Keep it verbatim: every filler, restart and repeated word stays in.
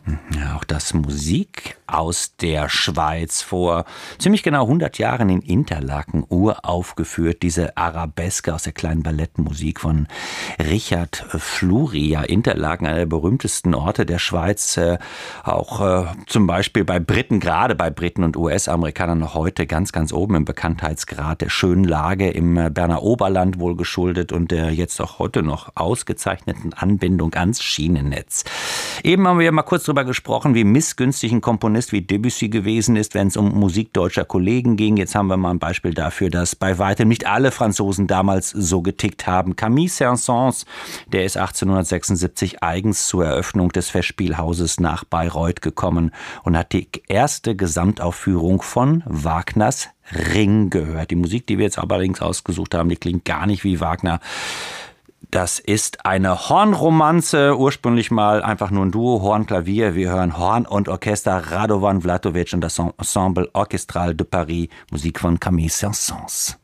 Ja, auch das Musik aus der Schweiz, vor ziemlich genau hundert Jahren in Interlaken uraufgeführt. Diese Arabeske aus der kleinen Ballettmusik von Richard Fluri. Ja, Interlaken, einer der berühmtesten Orte der Schweiz, äh, auch äh, zum Beispiel bei Briten, gerade bei Briten und U S-Amerikanern noch heute ganz, ganz oben im Bekanntheitsgrad, der schönen Lage im äh, Berner Oberland wohl geschuldet und der jetzt auch heute noch ausgezeichneten Anbindung ans Schienennetz. Eben haben wir mal kurz darüber gesprochen, wie missgünstig ein Komponist wie Debussy gewesen ist, wenn es um Musik deutscher Kollegen ging. Jetzt haben wir mal ein Beispiel dafür, dass bei weitem nicht alle Franzosen damals so getickt haben. Camille Saint-Saëns, der ist achtzehnhundertsechsundsiebzig eigens zur Eröffnung des Festspielhauses nach Bayreuth gekommen und hat die erste Gesamtaufführung von Wagners Ring gehört. Die Musik, die wir jetzt allerdings ausgesucht haben, die klingt gar nicht wie Wagner. Das ist eine Hornromanze, ursprünglich mal einfach nur ein Duo, Horn, Klavier. Wir hören Horn und Orchester, Radovan Vlatovic und das Ensemble Orchestral de Paris, Musik von Camille Saint-Saëns.